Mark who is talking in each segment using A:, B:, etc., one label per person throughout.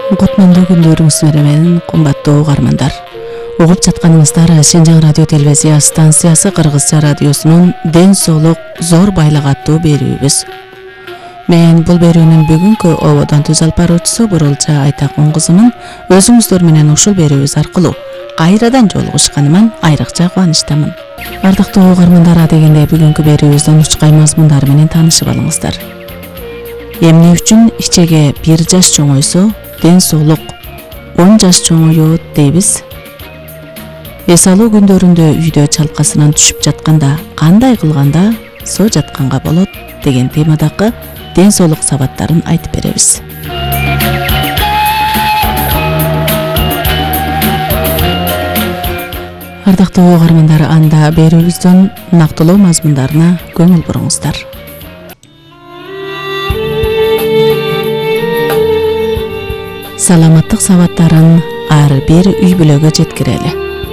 A: Котмондуу күндөрүңүз менен кымбаттуу угармандар. Угуп жатканыңыздар Шинжаң радио телевизия станциясы Кыргызча радиосунун Ден соолук зор байлык аттуу берүүбүз. Мен бул берүүнүн бүгүнкү ободон түз алып баруучусу Бурулча Айтакун кызымын. Өзүңүздөр менен ушул берүүбүз аркылуу кайрадан жолугушканыма айрыкча кубанычтамын. Ардактуу угармандар, дегенде бүгүнкү берүүбүздүн учкай мазмундары менен таанышып алыңыздар. Эмне үчүн ичеге 1 жаш чоңойсо ден соолук 10 жаш чоңоёт дейбиз? Эс алуу күндөрүндө үйдө чалкасынан түшүп жатканда кандай кылганда соо жатканга болот деген темадагы ден соолук сабаттарын айтып беребиз. Ардактуу угармандар, анда берүүбүздүн нактылуу мазмундарына көңүл буруңуздар. Саламаттык сабаттарын ар бир үй бүлөгө жеткирели.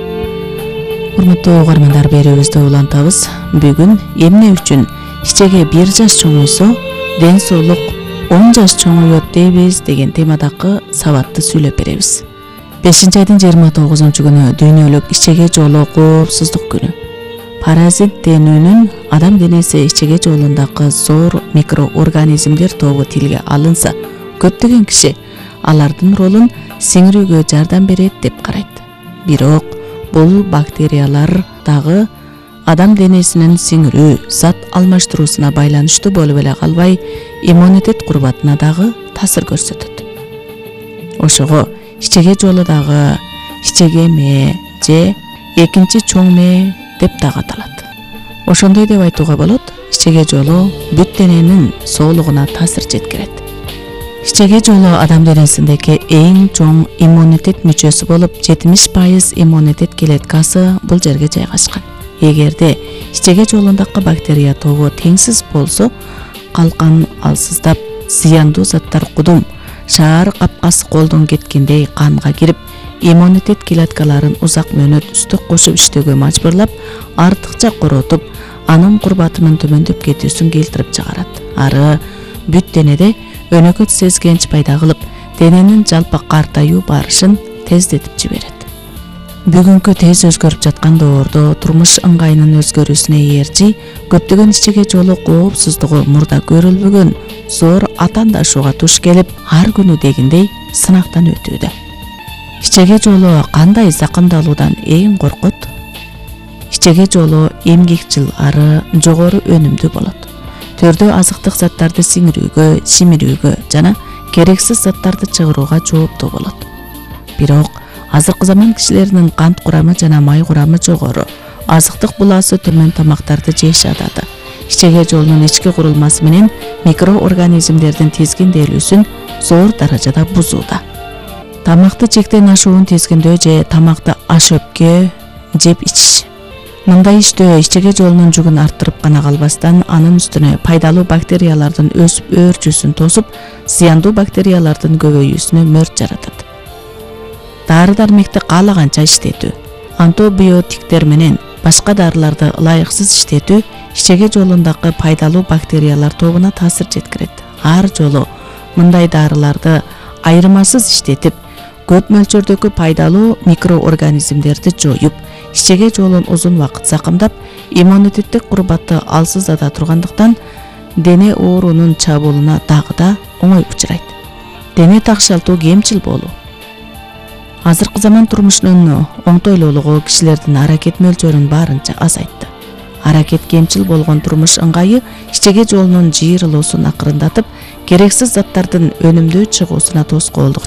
A: Урматтуу угармандар, берүүбүздү улантабыз. Бүгүн эмне үчүн ичеге 1 жаш чоңойсо ден соолук 10 жаш чоңоёт дейбиз деген темадагы сабатты сүйлөп беребиз. 5-айдын 29 күнү дүйнөлүк ичеге жоолуу коопсуздук күнү. Паразит денүүнүн адам денеси ичеге жоолундагы зор микроорганизмдер тобу тилге алынса, көптөгөн киши алардын ролун сиңирүүгө жардам берет деп карайт. Бирок бул бактериялар дагы адам денесинин сиңирүү, зат алмаштыруусуна байланыштуу болуп эле калбай, иммунитет курбатына дагы таасир көрсөтөт. Ошого ичеге жоолу дагы ичеге мээ же экинчи чоң мээ деп дагы аталат. Ошондой деп айтууга болот, ичеге жоолу бүт дененин соолугуна таасир жеткирет. Ичеге жоолу адам денесиндеги эң чоң иммунитет мүчөсү болуп, 70% иммунитет клеткасы бул жерге жайгашкан. Эгерде ичеге жоолундагы бактерия тобу теңсиз болсо, калкан алсыздап, зыяндуу заттар кудум, шаар капкасы колдон кеткендей канга кирип, иммунитет клеткаларын узак мөөнөт үстүк кошуп иштөөгө мажбурлап, артыкча коротуп, анын курбатынын төмөндөп кетүүсүн келтирип чыгарат. Ары бүт денеде өнөкөт сезгенч пайда кылып, дененин жалпы картаюу барышын тездетип жиберет. Бүгүнкү тез өзгөрүп жаткан доордо турмуш ыңгайынын өзгөрүүсүнө ээрчи көптөгөн ичеге жоолуу коопсуздугу мурда көрүлбөгөн зор атаандашууга туш келип, ар күнү дегендей сынактан өтүүдө. Ичеге жоолуу кандай закымдалуудан эң коркот? Ичеге жоолуу эмгекчил, ары жогору өнүмдүү болот. Төрдө азыктык заттарды сиңирүүгө, шимирүүгө жана керексиз заттарды чыгарууга жооптуу болот. Бирок азыркы заман кишилеринин кант курамы жана май курамы жогору, азыктык булаасы төмөн тамактарды жеш адады. Ичеге жоолунун ички курулмасы менен микроорганизмдердин тизгинделүүсүн зор даражада бузууда. Тамакты чектен ашуун тизгиндөө же тамакты аш өпкө жеп ичиш. Мындай иштөө ичеге жоолунун жүгүн арттырып гана калбастан, анын үстүнө пайдалуу бактериялардын өсүп өөрчүүсүн тосуп, зыяндуу бактериялардын көбөйүүсүнө мөрт жаратат. Дары-дармекти каалаганча иштетүү, антибиотиктер менен башка дарыларды ылайыксыз иштетүү ичеге жоолундагы пайдалуу бактериялар тобуна таасир жеткирет. Ар жолу мындай дарыларды айырмасыз иштетип, көп мөлчөрдөгү пайдалуу микроорганизмдерди жоюп, ичеге жоолун узун убакыт закымдап, иммунитеттик курбатты алсыздата тургандыктан дене оорунун чабуулуна дагы да оңой учурайт. Дене такшалтуу, кемчил болуу. Азыркы заман турмушунун оңтойлуулугу кишилердин аракет мөлчөрүн барынча азайтты. Аракет кемчил болгон турмуш ыңгайы ичеге жоолунун жыйырылуусун акырындатып, керексиз заттардын өнүмдөө чыгуусуна тоскоолдук